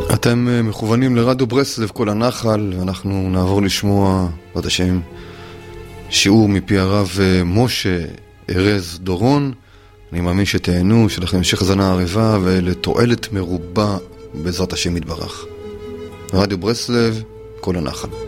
אתם מכוונים לרדיו ברסלב כל הנחל, ואנחנו נעבור לשמוע בעד השם שיעור מפי הרב משה ארז דורון. אני מאמין שתהנו, שלכם המשך הזנה ערבה ולתועלת מרובה בעזרת השם יתברך. רדיו ברסלב כל הנחל.